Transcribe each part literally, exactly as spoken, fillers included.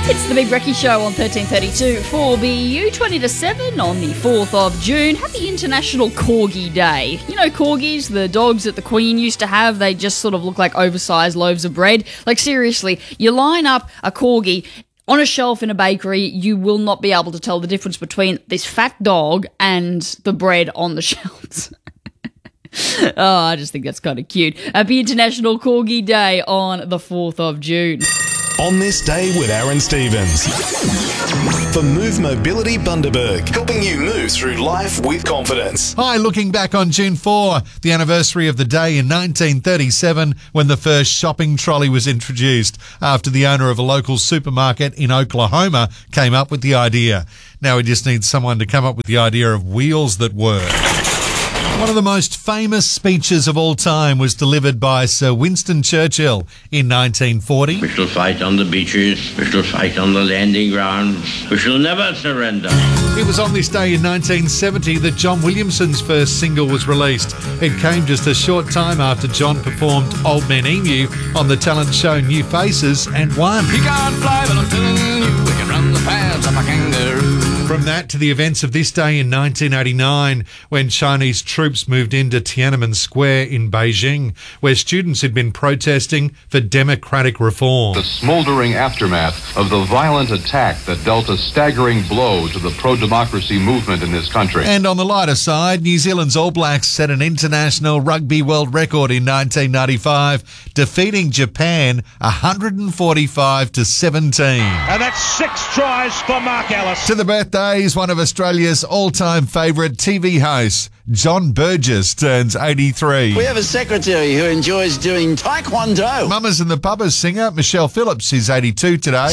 It's the Big Brekkie Show on thirteen thirty-two four B U, twenty to seven on the fourth of June. Happy International Corgi Day. You know corgis, the dogs that the Queen used to have, they just sort of look like oversized loaves of bread. Like seriously, you line up a corgi on a shelf in a bakery, you will not be able to tell the difference between this fat dog and the bread on the shelves. Oh, I just think that's kind of cute. Happy International Corgi Day on the fourth of June. On this day with Aaron Stevens. For Move Mobility Bundaberg, helping you move through life with confidence. Hi, looking back on June fourth, the anniversary of the day in nineteen thirty-seven when the first shopping trolley was introduced after the owner of a local supermarket in Oklahoma came up with the idea. Now we just need someone to come up with the idea of wheels that work. One of the most famous speeches of all time was delivered by Sir Winston Churchill in nineteen forty. We shall fight on the beaches, we shall fight on the landing grounds, we shall never surrender. It was on this day in nineteen seventy that John Williamson's first single was released. It came just a short time after John performed Old Man Emu on the talent show New Faces and won. He can't fly, but I'm telling you, we can run the paths of a kangaroo. From that to the events of this day in nineteen eighty-nine, when Chinese troops moved into Tiananmen Square in Beijing, where students had been protesting for democratic reform. The smoldering aftermath of the violent attack that dealt a staggering blow to the pro-democracy movement in this country. And on the lighter side, New Zealand's All Blacks set an international rugby world record in nineteen ninety-five, defeating Japan one hundred forty-five to seventeen. And that's six tries for Mark Ellis. To the birthdays, one of Australia's all-time favourite T V hosts, John Burgess, turns eighty-three. We have a secretary who enjoys doing taekwondo. Mamas and the Puppers singer Michelle Phillips is eighty-two today.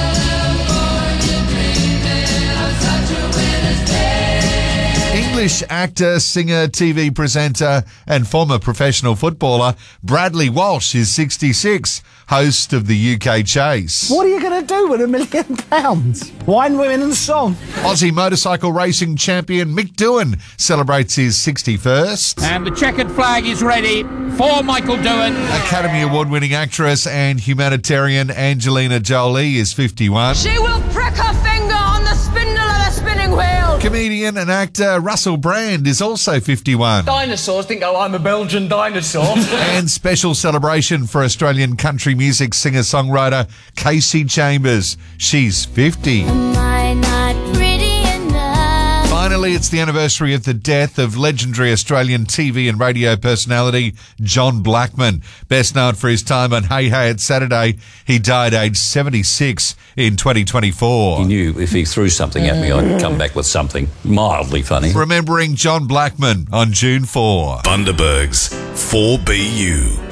English actor, singer, T V presenter and former professional footballer Bradley Walsh is sixty-six, host of the U K Chase. What are you going to do with a million pounds? Wine, women and song. Aussie motorcycle racing champion Mick Doohan celebrates his sixty-first. And the checkered flag is ready for Michael Doohan. Academy Award-winning actress and humanitarian Angelina Jolie is fifty-one. She will prick her finger on the spindle of the spinning wheel. Comedian and actor Russell Brand is also fifty-one. Dinosaurs think, oh, I'm a Belgian dinosaur. And special celebration for Australian country music singer-songwriter Casey Chambers. She's fifty. Am I not pretty enough? Finally, it's the anniversary of the death of legendary Australian T V and radio personality John Blackman. Best known for his time on Hey Hey It's Saturday, he died aged seventy-six in twenty twenty-four. He knew if he threw something at me, I'd come back with something mildly funny. Remembering John Blackman on June fourth. Bundaberg's four B U.